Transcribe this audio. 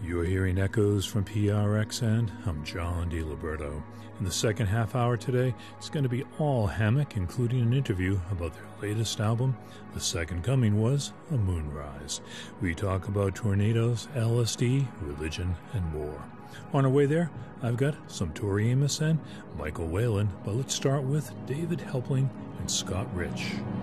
You're hearing echoes from PRXN. I'm John DiLiberto. In the second half hour today, it's going to be all Hammock, including an interview about their latest album. The Second Coming was A Moonrise. We talk about tornadoes, LSD, religion, and more. On our way there, I've got some Tori Amos and Michael Whalen, but let's start with David Helpling and Scott Rich.